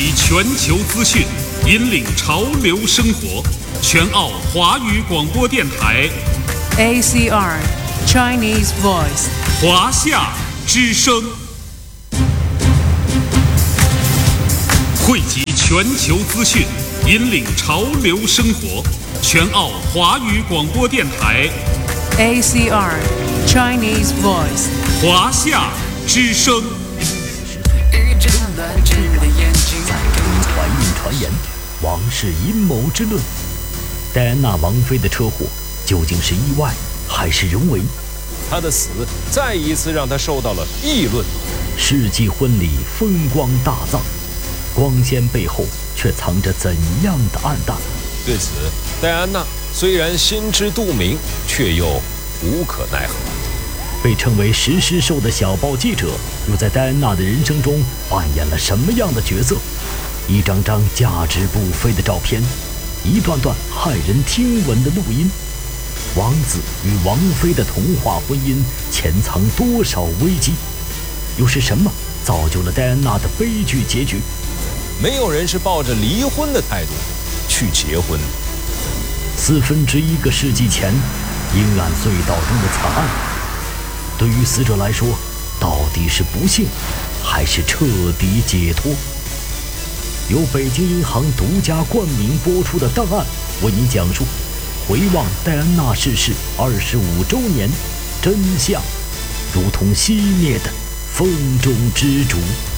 集全球资讯，引领潮流生活。全澳华语广播电台 ACR Chinese Voice 华夏之声，汇集全球资讯，引领潮流生活。全澳华语广播电台 ACR Chinese Voice 华夏之声。 传言传言，王室阴谋之论。戴安娜王妃的车祸究竟是意外还是人为？ 她的死再一次让她受到了议论。 世纪婚礼风光大葬，光鲜背后却藏着怎样的暗淡？ 对此，戴安娜虽然心知肚明，却又无可奈何。 被称为石狮兽的小报记者，又在戴安娜的人生中扮演了什么样的角色？一张张价值不菲的照片，一段段骇人听闻的录音，王子与王妃的童话婚姻潜藏多少危机？又是什么造就了戴安娜的悲剧结局？ 没有人是抱着离婚的态度去结婚。 1/4个世纪前，阴暗隧道中的惨案，对于死者来说，到底是不幸，还是彻底解脱？由北京银行独家冠名播出的档案，为您讲述回望戴安娜逝世25周年，真相如同熄灭的风中之烛。